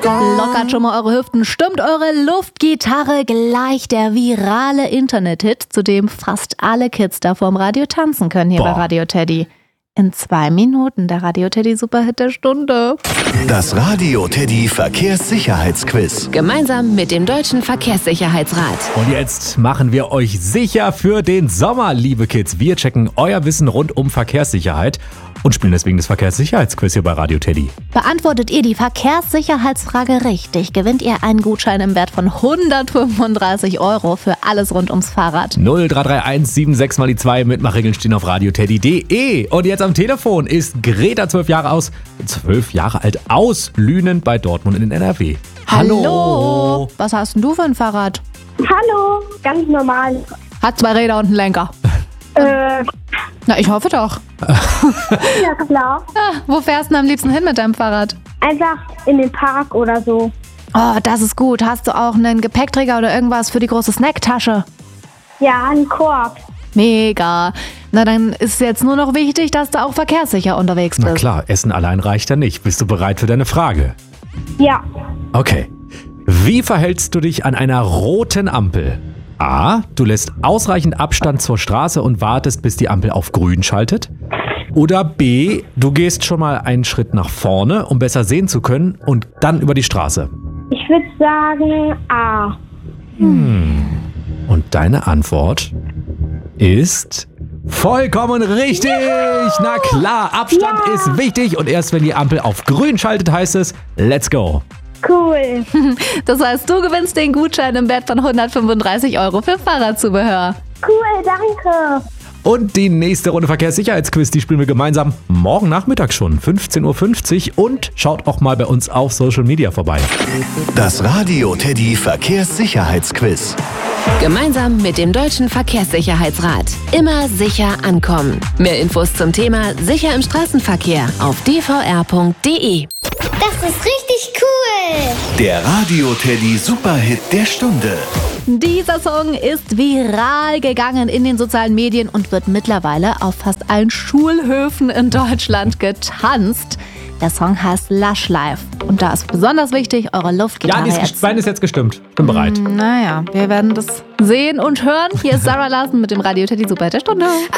Lockert schon mal eure Hüften, stimmt eure Luftgitarre gleich der virale Internet-Hit, zu dem fast alle Kids da vorm Radio tanzen können hier bei Radio Teddy. In 2 Minuten der Radio Teddy Superhit der Stunde. Das Radio Teddy Verkehrssicherheitsquiz. Gemeinsam mit dem Deutschen Verkehrssicherheitsrat. Und jetzt machen wir euch sicher für den Sommer, liebe Kids. Wir checken euer Wissen rund um Verkehrssicherheit und spielen deswegen das Verkehrssicherheitsquiz hier bei Radio Teddy. Beantwortet ihr die Verkehrssicherheitsfrage richtig, gewinnt ihr einen Gutschein im Wert von 135 € für alles rund ums Fahrrad. 0331 76 mal die 2. Mitmachregeln stehen auf radioteddy.de. Und jetzt am Telefon ist Greta, 12 Jahre alt, aus Lünen bei Dortmund in den NRW. Hallo! Was hast denn du für ein Fahrrad? Hallo, ganz normal. Hat 2 Räder und einen Lenker. Na, ich hoffe doch. Ja, klar. Wo fährst du denn am liebsten hin mit deinem Fahrrad? Einfach in den Park oder so. Oh, das ist gut. Hast du auch einen Gepäckträger oder irgendwas für die große Snacktasche? Ja, einen Korb. Mega. Na, dann ist jetzt nur noch wichtig, dass du auch verkehrssicher unterwegs bist. Na klar, Essen allein reicht ja nicht. Bist du bereit für deine Frage? Ja. Okay. Wie verhältst du dich an einer roten Ampel? A. Du lässt ausreichend Abstand zur Straße und wartest, bis die Ampel auf grün schaltet. Oder B. Du gehst schon mal einen Schritt nach vorne, um besser sehen zu können und dann über die Straße. Ich würde sagen A. Und deine Antwort ist vollkommen richtig. Na klar, Abstand ist wichtig und erst wenn die Ampel auf grün schaltet, heißt es let's go. Cool. Das heißt, du gewinnst den Gutschein im Wert von 135 € für Fahrradzubehör. Cool, danke. Und die nächste Runde Verkehrssicherheitsquiz, die spielen wir gemeinsam morgen Nachmittag schon, 15:50 Uhr. Und schaut auch mal bei uns auf Social Media vorbei. Das Radio Teddy Verkehrssicherheitsquiz. Gemeinsam mit dem Deutschen Verkehrssicherheitsrat. Immer sicher ankommen. Mehr Infos zum Thema Sicher im Straßenverkehr auf dvr.de. Das ist richtig cool. Der Radio Teddy Superhit der Stunde. Dieser Song ist viral gegangen in den sozialen Medien und wird mittlerweile auf fast allen Schulhöfen in Deutschland getanzt. Der Song heißt Lush Life. Und da ist besonders wichtig, eure Luftgitarre Bein ist jetzt gestimmt. Ich bin bereit. Naja, wir werden das sehen und hören. Hier ist Sarah Larsen mit dem Radio Teddy Superhit der Stunde.